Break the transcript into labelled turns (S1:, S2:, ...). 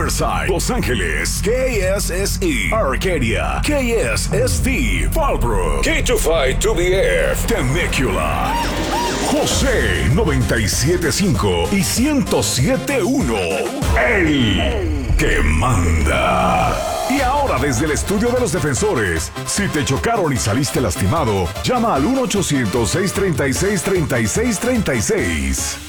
S1: Riverside, Los Ángeles, KSSE, Arcadia, KSST, Fallbrook, K25-2BF, Temecula, José 97.5 y 107.1, el que manda. Y ahora desde el estudio de los defensores, si te chocaron y saliste lastimado, llama al 1-800-636-3636.